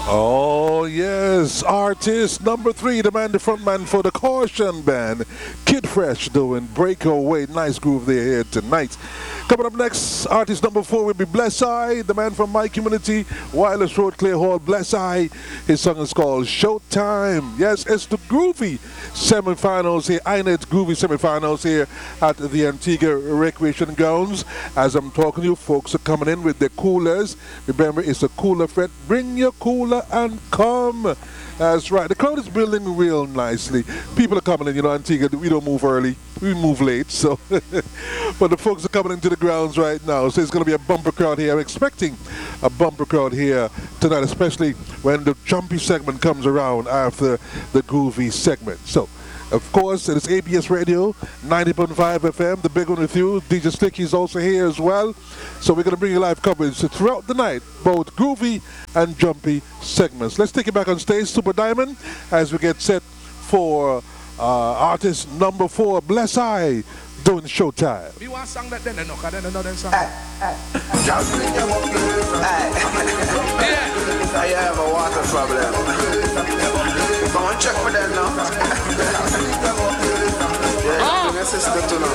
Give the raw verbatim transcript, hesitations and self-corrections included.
Oh, yes. Artist number three, the man, the front man for the Caution Band. Kid Fresh doing Breakaway. Nice groove there here tonight. Coming up next, artist number four will be Bless I, the man from my community, Wireless Road, Clear Hall. Bless I. His song is called Showtime. Yes, it's the Groovy semifinals here. I net Groovy semifinals here at the Antigua Recreation Grounds. As I'm talking to you, folks are coming in with their coolers. Remember, it's a cooler fret. Bring your cooler and come. That's right. The crowd is building real nicely. People are coming in, you know, Antigua, we don't move early. We move late, so. But the folks are coming into the grounds right now, so it's going to be a bumper crowd here. I'm expecting a bumper crowd here tonight, especially when the jumpy segment comes around after the groovy segment. So, of course, it is A B S Radio, ninety point five F M, the big one with you. D J Sticky is also here as well. So we're going to bring you live coverage throughout the night, both groovy and jumpy segments. Let's take it back on stage, Super Diamond, as we get set for uh, artist number four, Bless I, doing Showtime. We want song that then, no, because then another song. Just bring them up, yeah. So you have a water problem. Come on, check for them now. Yeah, bring your sister to now.